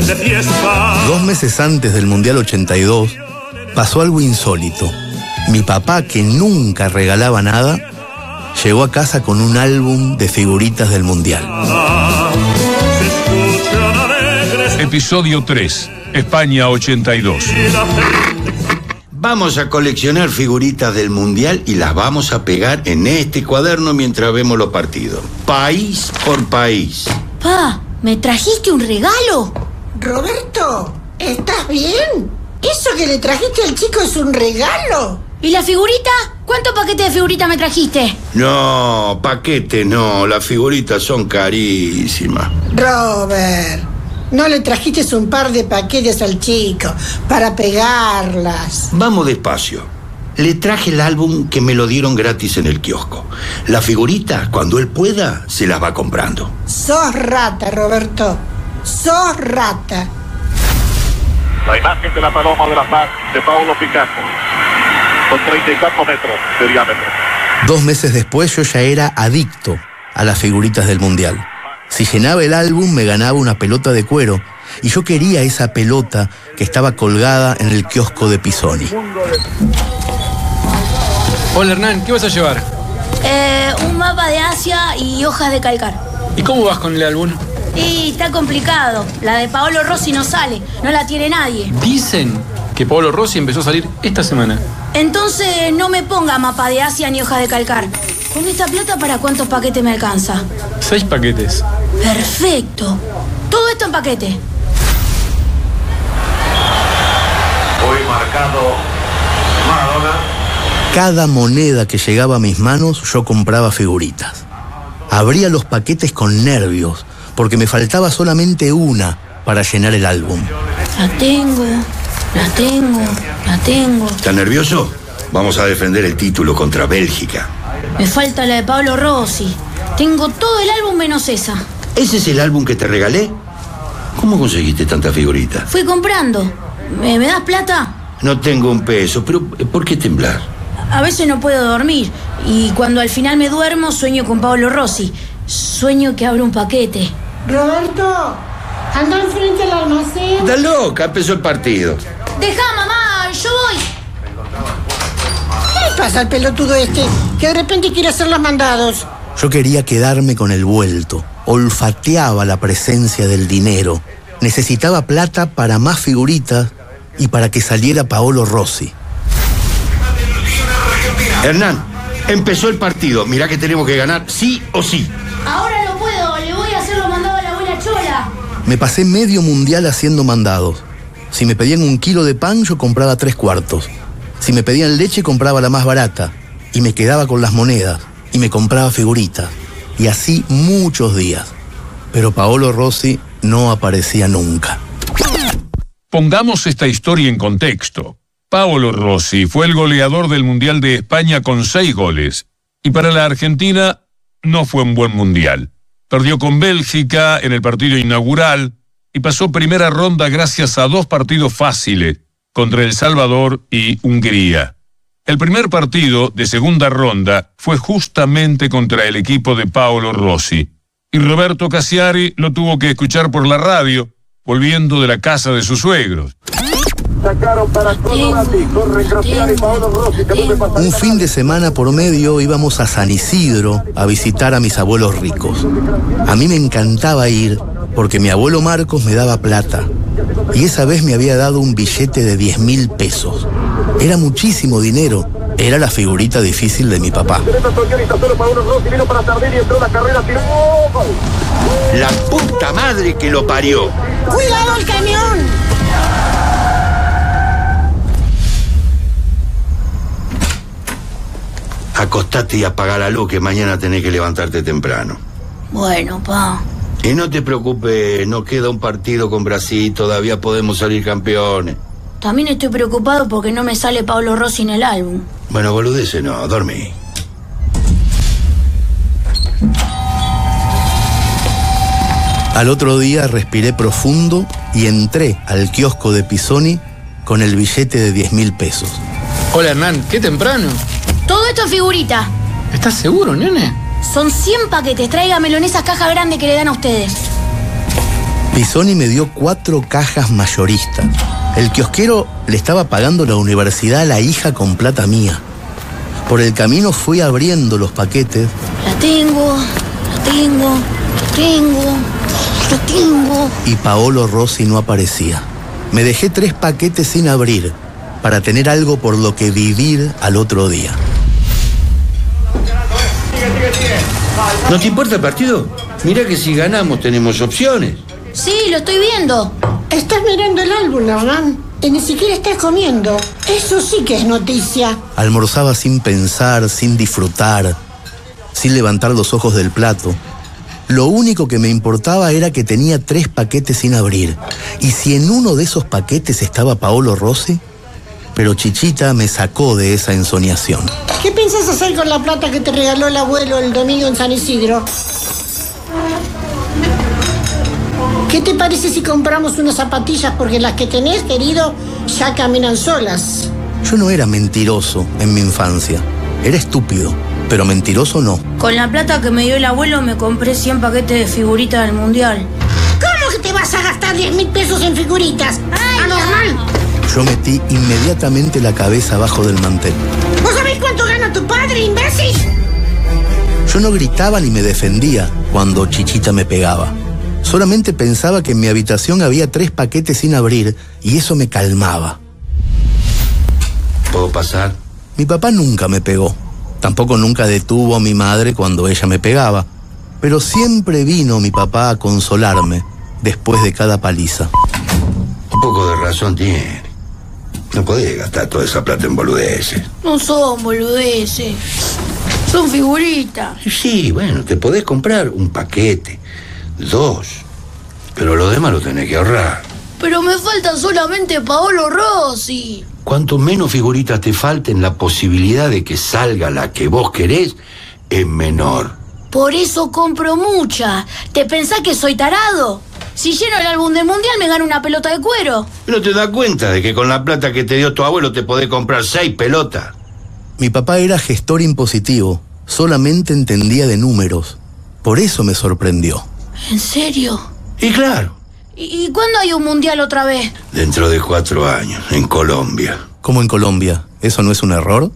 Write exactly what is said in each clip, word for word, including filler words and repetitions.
de fiesta. Dos meses antes del Mundial ochenta y dos, pasó algo insólito. Mi papá, que nunca regalaba nada, llegó a casa con un álbum de figuritas del Mundial. Episodio tres, España ochenta y dos. Vamos a coleccionar figuritas del Mundial y las vamos a pegar en este cuaderno mientras vemos los partidos. País por país. Pa, ¿me trajiste un regalo? Roberto, ¿estás bien? ¿Eso que le trajiste al chico es un regalo? ¿Y la figurita? ¿Cuántos paquetes de figuritas me trajiste? No, paquete no, las figuritas son carísimas. Robert, no le trajiste un par de paquetes al chico para pegarlas. Vamos despacio. Le traje el álbum que me lo dieron gratis en el kiosco. La figurita, cuando él pueda, se las va comprando. Sos rata, Roberto. Sos rata. La imagen de la paloma de la paz de Paulo Picasso, con treinta y cuatro metros de diámetro. Dos meses después yo ya era adicto a las figuritas del Mundial. Si llenaba el álbum me ganaba una pelota de cuero y yo quería esa pelota que estaba colgada en el kiosco de Pisoni. Hola Hernán, ¿qué vas a llevar? Eh, un mapa de Asia y hojas de calcar. ¿Y cómo vas con el álbum? Y está complicado. La de Paolo Rossi no sale, no la tiene nadie. Dicen que Paolo Rossi empezó a salir esta semana. Entonces no me ponga mapa de Asia ni hojas de calcar. ¿Con esta plata para cuántos paquetes me alcanza? Seis paquetes. Perfecto. Todo esto en paquete. Hoy marcado Maradona. Cada moneda que llegaba a mis manos yo compraba figuritas. Abría los paquetes con nervios porque me faltaba solamente una para llenar el álbum. La tengo, la tengo, la tengo. ¿Estás nervioso? Vamos a defender el título contra Bélgica. Me falta la de Paolo Rossi. Tengo todo el álbum menos esa. ¿Ese es el álbum que te regalé? ¿Cómo conseguiste tanta figurita? Fui comprando. ¿Me, me das plata? No tengo un peso, pero ¿por qué temblar? A veces no puedo dormir. Y cuando al final me duermo, sueño con Paolo Rossi. Sueño que abro un paquete. Roberto, anda enfrente al almacén. ¡Está loca! Empezó el partido. Deja, mamá, yo voy. ¿Qué le pasa al pelotudo este que de repente quiere hacer los mandados? Yo quería quedarme con el vuelto. Olfateaba la presencia del dinero. Necesitaba plata para más figuritas y para que saliera Paolo Rossi. Hernán, empezó el partido. Mirá que tenemos que ganar sí o sí. Ahora no puedo, le voy a hacer los mandados a la abuela Chola. Me pasé medio mundial haciendo mandados. Si me pedían un kilo de pan, yo compraba tres cuartos. Si me pedían leche, compraba la más barata. Y me quedaba con las monedas. Y me compraba figuritas. Y así muchos días. Pero Paolo Rossi no aparecía nunca. Pongamos esta historia en contexto. Paolo Rossi fue el goleador del Mundial de España con seis goles. Y para la Argentina no fue un buen mundial. Perdió con Bélgica en el partido inaugural y pasó primera ronda gracias a dos partidos fáciles contra El Salvador y Hungría. El primer partido de segunda ronda fue justamente contra el equipo de Paolo Rossi. Y Roberto Cassiari lo tuvo que escuchar por la radio, volviendo de la casa de sus suegros. Un fin de semana por medio íbamos a San Isidro a visitar a mis abuelos ricos. A mí me encantaba ir porque mi abuelo Marcos me daba plata. Y esa vez me había dado un billete de diez mil pesos. Era muchísimo dinero. Era la figurita difícil de mi papá. La puta madre que lo parió. ¡Cuidado el camión! Acostate y apaga la luz que mañana tenés que levantarte temprano. Bueno, pa. Y no te preocupes, nos queda un partido con Brasil, todavía podemos salir campeones. También estoy preocupado porque no me sale Paolo Rossi en el álbum. Bueno, boludeces no, dormí. Al otro día respiré profundo y entré al kiosco de Pisoni con el billete de diez mil pesos. Hola Hernán, qué temprano. Todo esto es figurita. ¿Estás seguro, nene? Son cien paquetes, tráigamelo en esas cajas grandes que le dan a ustedes. Pisoni me dio cuatro cajas mayoristas. El kiosquero le estaba pagando la universidad a la hija con plata mía. Por el camino fui abriendo los paquetes. La tengo, la tengo, la tengo, la tengo. Y Paolo Rossi no aparecía. Me dejé tres paquetes sin abrir para tener algo por lo que vivir al otro día. ¿No te importa el partido? Mira que si ganamos tenemos opciones. Sí, lo estoy viendo. Estás mirando el álbum, Hernán, y ni siquiera estás comiendo. Eso sí que es noticia. Almorzaba sin pensar, sin disfrutar, sin levantar los ojos del plato. Lo único que me importaba era que tenía tres paquetes sin abrir. Y si en uno de esos paquetes estaba Paolo Rossi, pero Chichita me sacó de esa ensoñación. ¿Qué piensas hacer con la plata que te regaló el abuelo el domingo en San Isidro? ¿Qué te parece si compramos unas zapatillas? Porque las que tenés, querido, ya caminan solas. Yo no era mentiroso en mi infancia. Era estúpido, pero mentiroso no. Con la plata que me dio el abuelo me compré cien paquetes de figuritas del mundial. ¿Cómo que te vas a gastar diez mil pesos en figuritas? ¡Anormal! Yo metí inmediatamente la cabeza abajo del mantel. ¿Vos sabés cuánto gana tu padre, imbécil? Yo no gritaba ni me defendía cuando Chichita me pegaba. Solamente pensaba que en mi habitación había tres paquetes sin abrir y eso me calmaba. ¿Puedo pasar? Mi papá nunca me pegó. Tampoco nunca detuvo a mi madre cuando ella me pegaba. Pero siempre vino mi papá a consolarme después de cada paliza. Un poco de razón tiene. No podés gastar toda esa plata en boludeces. No son boludeces. Son figuritas. Sí, bueno, te podés comprar un paquete, dos, pero lo demás lo tenés que ahorrar. Pero me falta solamente Paolo Rossi. Cuanto menos figuritas te falten, la posibilidad de que salga la que vos querés es menor. Por eso compro muchas. ¿Te pensás que soy tarado? Si lleno el álbum del mundial me gano una pelota de cuero. ¿No te das cuenta de que con la plata que te dio tu abuelo te podés comprar seis pelotas? Mi papá era gestor impositivo. Solamente entendía de números. Por eso me sorprendió. ¿En serio? Y claro. ¿Y, y cuándo hay un mundial otra vez? Dentro de cuatro años, en Colombia. ¿Cómo en Colombia? ¿Eso no es un error?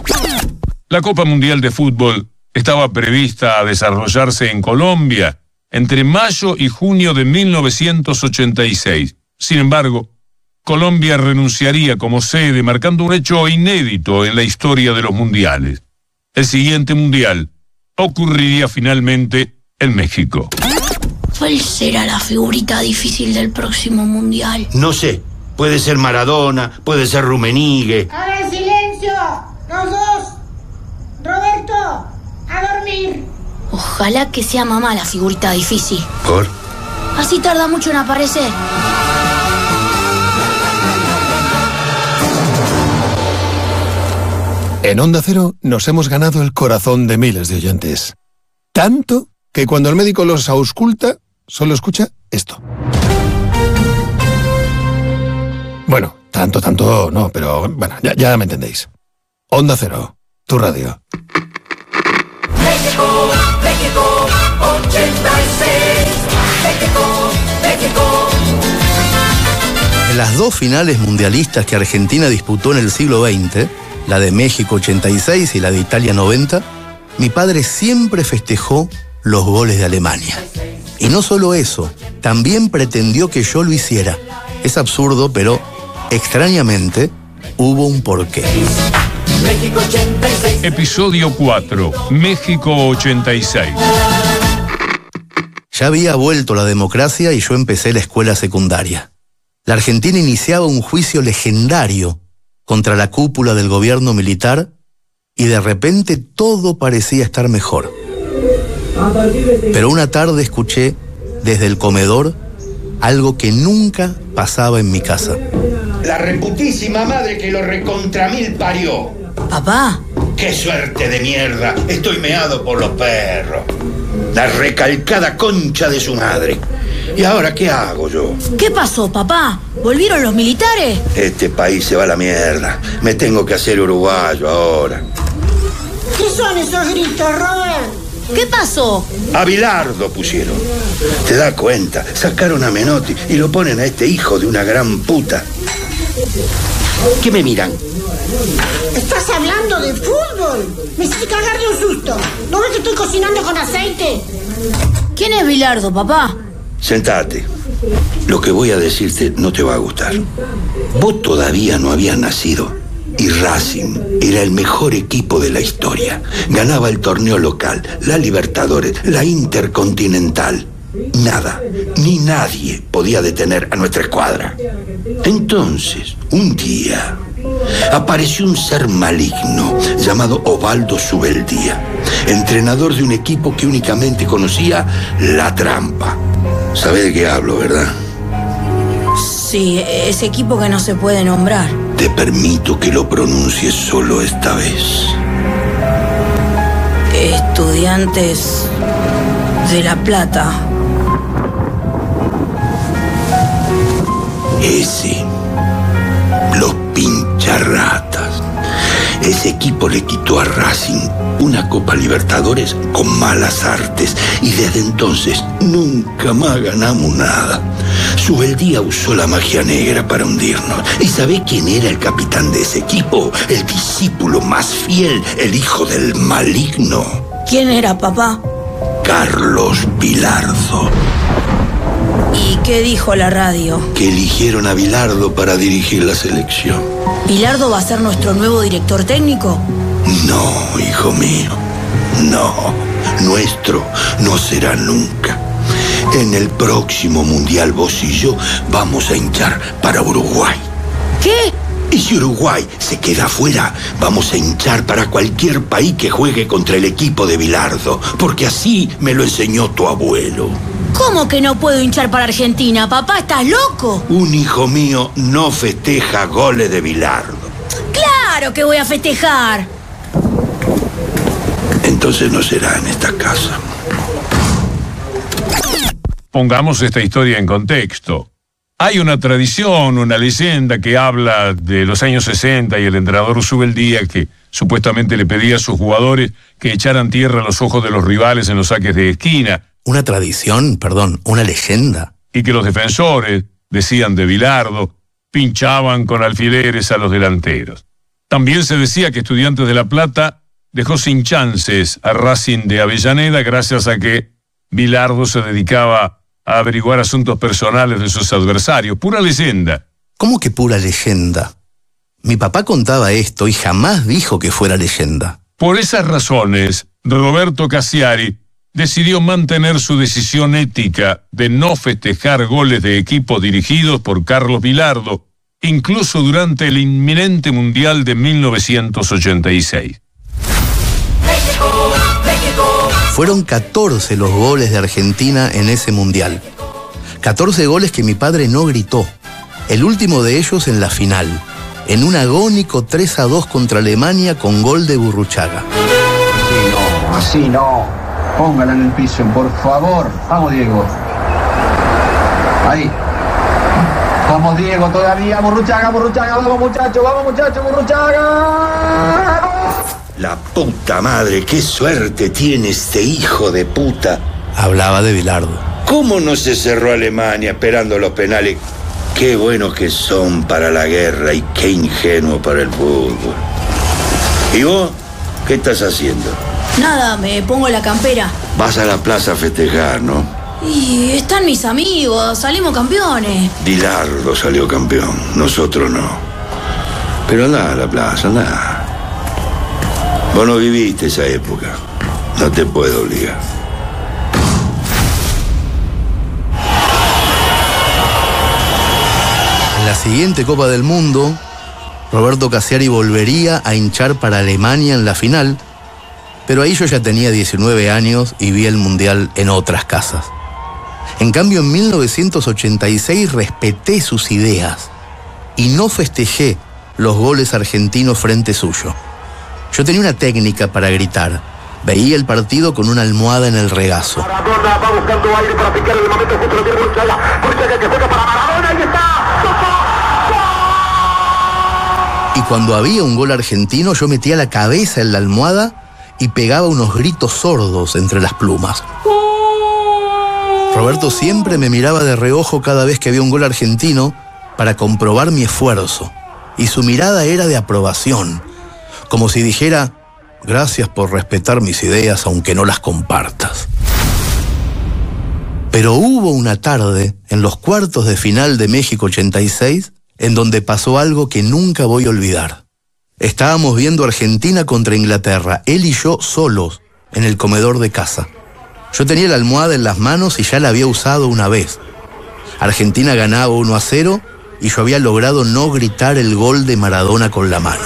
La Copa Mundial de Fútbol estaba prevista a desarrollarse en Colombia entre mayo y junio de mil novecientos ochenta y seis. Sin embargo, Colombia renunciaría como sede, marcando un hecho inédito en la historia de los mundiales. El siguiente mundial ocurriría finalmente en México. ¿Cuál será la figurita difícil del próximo mundial? No sé. Puede ser Maradona, puede ser Rummenigge. ¡Ahora en silencio! ¡Los dos! ¡Roberto! ¡A dormir! Ojalá que sea mamá la figurita difícil. ¿Por? Así tarda mucho en aparecer. En Onda Cero nos hemos ganado el corazón de miles de oyentes. Tanto que cuando el médico los ausculta, solo escucha esto. Bueno, tanto, tanto no, pero bueno, ya, ya me entendéis. Onda Cero, tu radio. México, México, ochenta y seis. México, México. En las dos finales mundialistas que Argentina disputó en el siglo veinte, la de México ochenta y seis y la de Italia noventa, mi padre siempre festejó los goles de Alemania. Y no solo eso, también pretendió que yo lo hiciera. Es absurdo, pero extrañamente hubo un porqué. Episodio cuatro, México ochenta y seis. Ya había vuelto la democracia y yo empecé la escuela secundaria. La Argentina iniciaba un juicio legendario contra la cúpula del gobierno militar y de repente todo parecía estar mejor. Pero una tarde escuché desde el comedor algo que nunca pasaba en mi casa. La reputísima madre que lo recontra mil parió. Papá. ¡Qué suerte de mierda! Estoy meado por los perros. La recalcada concha de su madre. ¿Y ahora qué hago yo? ¿Qué pasó, papá? ¿Volvieron los militares? Este país se va a la mierda. Me tengo que hacer uruguayo ahora. ¿Qué son esos gritos, Robert? ¿Qué pasó? A Bilardo pusieron. ¿Te das cuenta? Sacaron a Menotti y lo ponen a este hijo de una gran puta. ¿Qué me miran? ¿Estás hablando de fútbol? Me hiciste cagar de un susto. ¿No ves que estoy cocinando con aceite? ¿Quién es Bilardo, papá? Sentate. Lo que voy a decirte no te va a gustar. Vos todavía no habías nacido y Racing era el mejor equipo de la historia. Ganaba el torneo local, la Libertadores, la Intercontinental. Nada, ni nadie podía detener a nuestra escuadra. Entonces, un día, apareció un ser maligno llamado Osvaldo Subeldía, entrenador de un equipo que únicamente conocía la trampa. ¿Sabés de qué hablo, verdad? Sí, ese equipo que no se puede nombrar. Te permito que lo pronuncies solo esta vez. Estudiantes de La Plata. Ese. Los pincharratas. Ese equipo le quitó a Racing una Copa Libertadores con malas artes y desde entonces nunca más ganamos nada. Subeldía usó la magia negra para hundirnos. ¿Y sabés quién era el capitán de ese equipo? El discípulo más fiel, el hijo del maligno. ¿Quién era, papá? Carlos Bilardo. ¿Y qué dijo la radio? Que eligieron a Bilardo para dirigir la selección. ¿Bilardo va a ser nuestro nuevo director técnico? No, hijo mío, no. Nuestro no será nunca. En el próximo Mundial vos y yo vamos a hinchar para Uruguay. ¿Qué? Y si Uruguay se queda afuera, vamos a hinchar para cualquier país que juegue contra el equipo de Bilardo, porque así me lo enseñó tu abuelo. ¿Cómo que no puedo hinchar para Argentina? Papá, ¿estás loco? Un hijo mío no festeja goles de Bilardo. ¡Claro que voy a festejar! Entonces no será en esta casa. Pongamos esta historia en contexto. Hay una tradición, una leyenda que habla de los años sesenta y el entrenador Subeldía que supuestamente le pedía a sus jugadores que echaran tierra a los ojos de los rivales en los saques de esquina. Una tradición, perdón, una leyenda. Y que los defensores, decían de Bilardo, pinchaban con alfileres a los delanteros. También se decía que Estudiantes de La Plata dejó sin chances a Racing de Avellaneda gracias a que Bilardo se dedicaba a averiguar asuntos personales de sus adversarios. Pura leyenda. ¿Cómo que pura leyenda? Mi papá contaba esto y jamás dijo que fuera leyenda. Por esas razones, Roberto Cassiari decidió mantener su decisión ética de no festejar goles de equipos dirigidos por Carlos Bilardo, incluso durante el inminente Mundial de mil novecientos ochenta y seis. México, México. Fueron catorce los goles de Argentina en ese Mundial. catorce goles que mi padre no gritó. El último de ellos en la final, en un agónico tres a dos contra Alemania con gol de Burruchaga. Así no, así no. Póngala en el piso, por favor. Vamos, Diego. Ahí. Vamos, Diego, todavía. Burruchaga, Burruchaga. Vamos, muchachos, vamos, muchachos, Burruchaga. La puta madre, qué suerte tiene este hijo de puta. Hablaba de Bilardo. ¿Cómo no se cerró Alemania esperando los penales? Qué buenos que son para la guerra y qué ingenuo para el fútbol. ¿Y vos? ¿Qué estás haciendo? Nada, me pongo la campera. Vas a la plaza a festejar, ¿no? Y están mis amigos, salimos campeones. Bilardo salió campeón, nosotros no. Pero anda a la plaza, anda. Vos no viviste esa época, no te puedo obligar. En la siguiente Copa del Mundo, Roberto Cassiari volvería a hinchar para Alemania en la final, pero ahí yo ya tenía diecinueve años y vi el Mundial en otras casas. En cambio, en mil novecientos ochenta y seis respeté sus ideas y no festejé los goles argentinos frente suyo. Yo tenía una técnica para gritar. Veía el partido con una almohada en el regazo. Maradona va buscando aire para picar en el momento justo lo tiene Burruchaga. Burruchaga que juega para Maradona, ahí está. Y cuando había un gol argentino, yo metía la cabeza en la almohada y pegaba unos gritos sordos entre las plumas. Roberto siempre me miraba de reojo cada vez que había un gol argentino para comprobar mi esfuerzo, y su mirada era de aprobación, como si dijera: gracias por respetar mis ideas aunque no las compartas. Pero hubo una tarde, en los cuartos de final de México ochenta y seis, en donde pasó algo que nunca voy a olvidar. Estábamos viendo Argentina contra Inglaterra, él y yo solos, en el comedor de casa. Yo tenía la almohada en las manos y ya la había usado una vez. Argentina ganaba uno a cero y yo había logrado no gritar el gol de Maradona con la mano.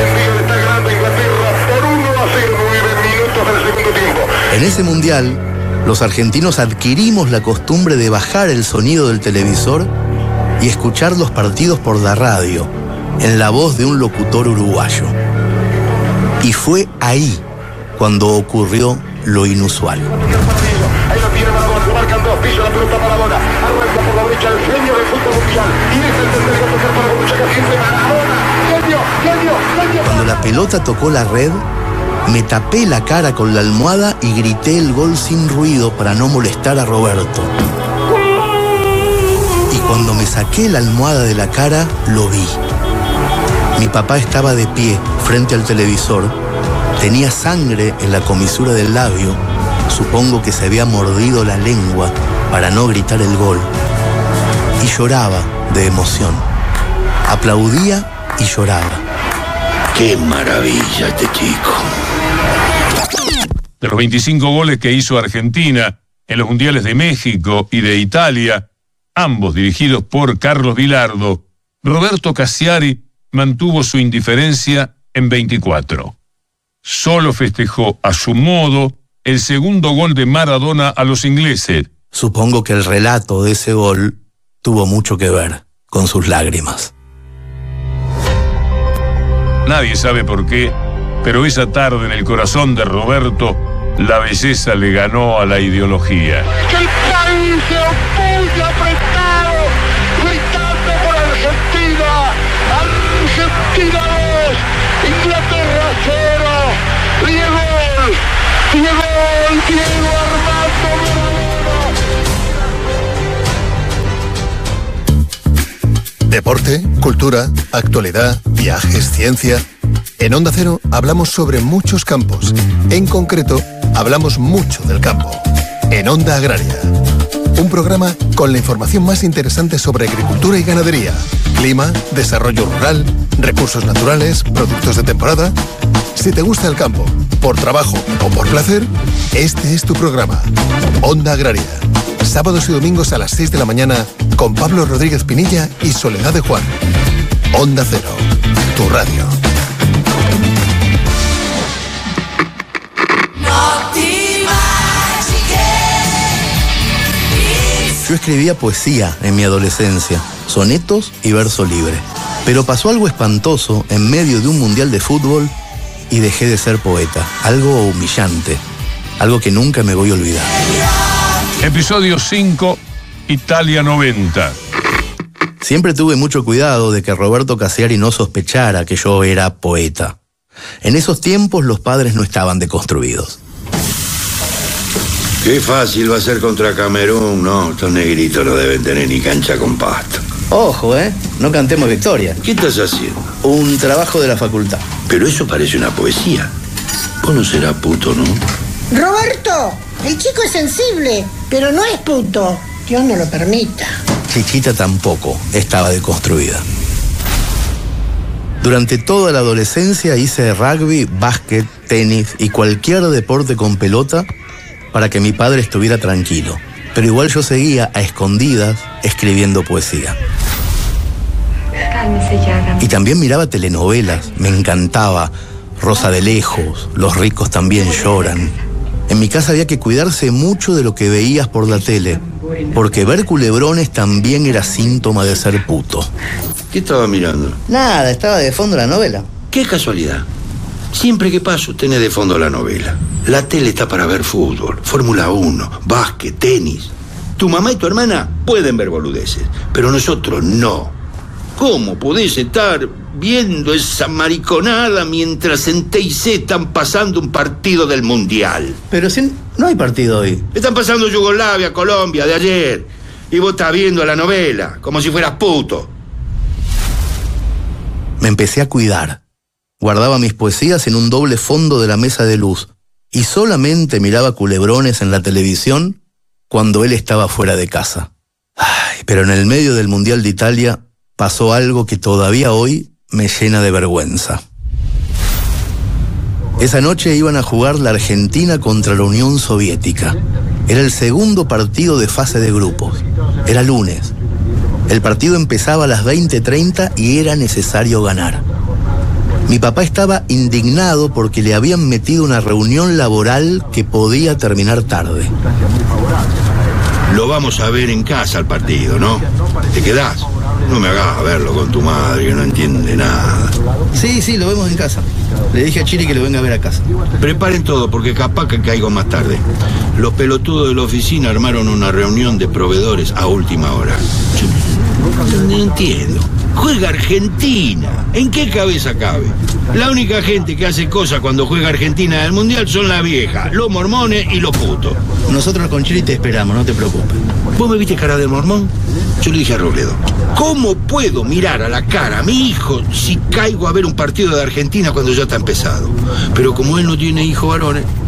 En ese mundial, los argentinos adquirimos la costumbre de bajar el sonido del televisor y escuchar los partidos por la radio, en la voz de un locutor uruguayo. Y fue ahí cuando ocurrió lo inusual. Ahí lo tiene Maradona, marcan dos, piso la pelota Maradona, arranca por la derecha el genio del fútbol mundial, y deja el tercero a tocar para Borruchaga, siempre Maradona, genio, genio, genio. Cuando la pelota tocó la red, me tapé la cara con la almohada y grité el gol sin ruido para no molestar a Roberto. Y cuando me saqué la almohada de la cara, lo vi. Mi papá estaba de pie frente al televisor, tenía sangre en la comisura del labio, supongo que se había mordido la lengua para no gritar el gol, y lloraba de emoción. Aplaudía y lloraba. ¡Qué maravilla este chico! De los veinticinco goles que hizo Argentina en los mundiales de México y de Italia, ambos dirigidos por Carlos Bilardo, Roberto Cassiari mantuvo su indiferencia en veinticuatro. Solo festejó a su modo el segundo gol de Maradona a los ingleses. Supongo que el relato de ese gol tuvo mucho que ver con sus lágrimas. Nadie sabe por qué, pero esa tarde en el corazón de Roberto, la belleza le ganó a la ideología. ¡Que el país se opulle apretado! ¡Gritando por Argentina! ¡Argentina dos! ¡Inglaterra cero! ¡Diego! ¡Diego! ¡Diego Armando Maradona! Deporte, cultura, actualidad, viajes, ciencia. En Onda Cero hablamos sobre muchos campos. En concreto, hablamos mucho del campo. En Onda Agraria. Un programa con la información más interesante sobre agricultura y ganadería, clima, desarrollo rural, recursos naturales, productos de temporada. Si te gusta el campo, por trabajo o por placer, este es tu programa. Onda Agraria. Sábados y domingos a las seis de la mañana con Pablo Rodríguez Pinilla y Soledad de Juan. Onda Cero, tu radio. Yo escribía poesía en mi adolescencia, sonetos y verso libre. Pero pasó algo espantoso en medio de un mundial de fútbol y dejé de ser poeta. Algo humillante, algo que nunca me voy a olvidar. Episodio cinco, Italia noventa. Siempre tuve mucho cuidado de que Roberto Cassiari no sospechara que yo era poeta. En esos tiempos los padres no estaban deconstruidos. Qué fácil va a ser contra Camerún, ¿no? Estos negritos no deben tener ni cancha con pasto. Ojo, ¿eh? No cantemos victoria. ¿Qué estás haciendo? Un trabajo de la facultad. Pero eso parece una poesía. Vos no serás puto, ¿no? Roberto, el chico es sensible, pero no es puto. Dios no lo permita. Chichita tampoco estaba deconstruida. Durante toda la adolescencia hice rugby, básquet, tenis y cualquier deporte con pelota para que mi padre estuviera tranquilo. Pero igual yo seguía a escondidas escribiendo poesía. Y también miraba telenovelas, me encantaba. Rosa de lejos, Los ricos también lloran. En mi casa había que cuidarse mucho de lo que veías por la tele, porque ver culebrones también era síntoma de ser puto. ¿Qué estaba mirando? Nada, estaba de fondo la novela. Qué casualidad. Siempre que paso tenés de fondo la novela. La tele está para ver fútbol, Fórmula uno, básquet, tenis. Tu mamá y tu hermana pueden ver boludeces, pero nosotros no. ¿Cómo podés estar viendo esa mariconada mientras en T y C están pasando un partido del Mundial? Pero si no hay partido hoy. Están pasando Yugoslavia, Colombia, de ayer. Y vos estás viendo la novela, como si fueras puto. Me empecé a cuidar. Guardaba mis poesías en un doble fondo de la mesa de luz y solamente miraba culebrones en la televisión cuando él estaba fuera de casa. Ay, pero en el medio del Mundial de Italia pasó algo que todavía hoy me llena de vergüenza. Esa noche iban a jugar la Argentina contra la Unión Soviética. Era el segundo partido de fase de grupos. Era lunes. El partido empezaba a las veinte treinta y era necesario ganar. Mi papá estaba indignado porque le habían metido una reunión laboral que podía terminar tarde. Lo vamos a ver en casa el partido, ¿no? ¿Te quedás? No me hagas verlo con tu madre, que no entiende nada. Sí, sí, lo vemos en casa. Le dije a Chiri que lo venga a ver a casa. Preparen todo, porque capaz que caigo más tarde. Los pelotudos de la oficina armaron una reunión de proveedores a última hora. Yo no entiendo. Juega Argentina. ¿En qué cabeza cabe? La única gente que hace cosas cuando juega Argentina del Mundial son las viejas, los mormones y los putos. Nosotros con Chiri te esperamos, no te preocupes. ¿Vos me viste cara del mormón? Yo le dije a Robledo, ¿cómo puedo mirar a la cara a mi hijo si caigo a ver un partido de Argentina cuando ya está empezado? Pero como él no tiene hijos varones,